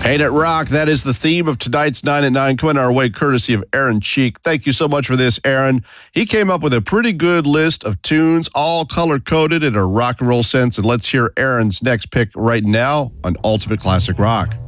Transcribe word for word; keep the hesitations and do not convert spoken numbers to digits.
Ain't It Rock? That is the theme of tonight's nine at nine, coming our way courtesy of Aaron Cheek. Thank you so much for this, Aaron. He came up with a pretty good list of tunes, all color-coded in a rock and roll sense. And let's hear Aaron's next pick right now on Ultimate Classic Rock.